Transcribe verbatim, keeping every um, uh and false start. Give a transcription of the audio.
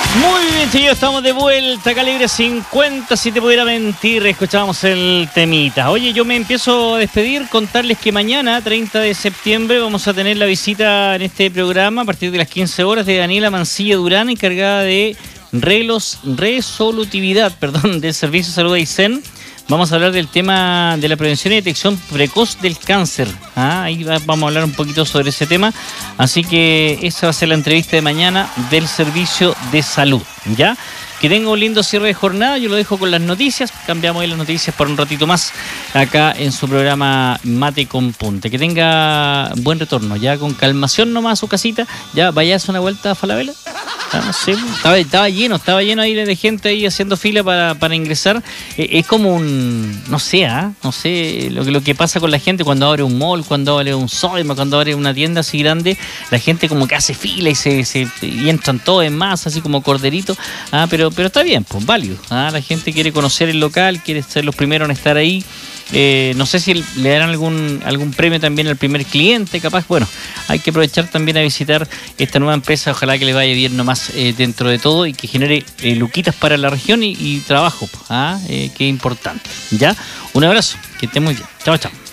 Muy bien, señor, estamos de vuelta, Calibre cincuenta, si te pudiera mentir, escuchábamos el temita. Oye, yo me empiezo a despedir, contarles que mañana, treinta de septiembre, vamos a tener la visita en este programa a partir de las quince horas de Daniela Mancilla Durán, encargada de relos, resolutividad, perdón, del Servicio de Salud de Aysén. Vamos a hablar del tema de la prevención y detección precoz del cáncer. ¿Ah? Ahí va, vamos a hablar un poquito sobre ese tema. Así que esa va a ser la entrevista de mañana del Servicio de Salud. ¿Ya? Que tenga un lindo cierre de jornada. Yo lo dejo con las noticias. Cambiamos ahí las noticias por un ratito más acá en su programa Mate con Punte. Que tenga buen retorno. Ya con calmación nomás a su casita. Ya vayas una vuelta a Falabella. Ah, no sé, estaba, estaba lleno, estaba lleno ahí de gente ahí haciendo fila para, para ingresar. Eh, es como un, no sé, ¿eh? no sé, lo que, lo que pasa con la gente cuando abre un mall, cuando abre un Sodimac, cuando abre una tienda así grande, la gente como que hace fila y se, se y entran todos en masa, así como corderito. Ah, pero, pero está bien, pues válido. Ah, la gente quiere conocer el local, quiere ser los primeros en estar ahí. Eh, no sé si le darán algún algún premio también al primer cliente, capaz. Bueno, hay que aprovechar también a visitar esta nueva empresa. Ojalá que le vaya bien nomás eh, dentro de todo y que genere eh, luquitas para la región y, y trabajo, ¿ah? eh, que es importante. ¿Ya? Un abrazo, que esté muy bien. Chao, chao.